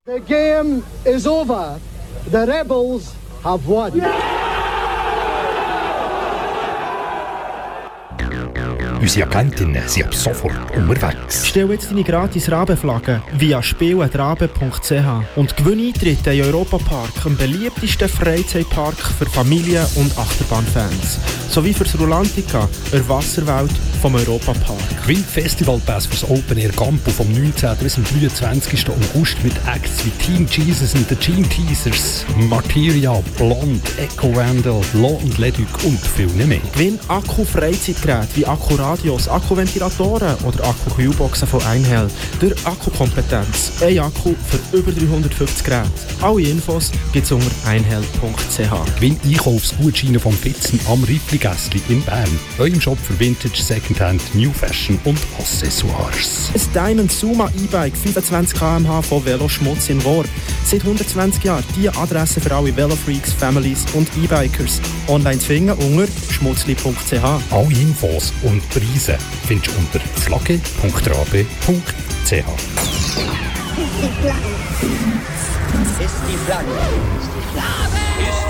The game is over. The rebels have won. Unsere Agentinnen sind ab sofort unterwegs. Stell jetzt deine gratis Rabenflagge via spiel@rabe.ch und gewinne Eintritte in Europapark, dem beliebtesten Freizeitpark für Familien- und Achterbahnfans. Sowie für das Rulantica, der Wasserwelt vom Europapark. Gewinn Festivalpass fürs Open Air Campo vom 19. bis zum 23. August mit Acts wie Team Jesus and the Team Teasers, Materia, Blond, Echo Vandal, Law und Leduc und viel mehr. Gewinn Akku-Freizeitgeräte wie Akkuradios, Akkuventilatoren oder Akku-Kühlboxen von Einhell. Durch Akkukompetenz. Ein Akku für über 350 Geräte. Alle Infos gibt es unter einhell.ch. Gewinn Einkaufsgutscheine vom Fitzen am Riffli-Gässli in Bern. Eurem Shop für Vintage, Secondhand, New Fashion und Accessoires. Ein Diamond Suma E-Bike 25 km/h von Veloschmutz in Rohr. Seit 120 Jahren die Adresse für alle Velofreaks, Families und E-Bikers. Online zu finden unter schmutzli.ch. Alle Infos und Preise findest du unter flagge.rabe.ch. Ist die Flagge. Ist die Flagge.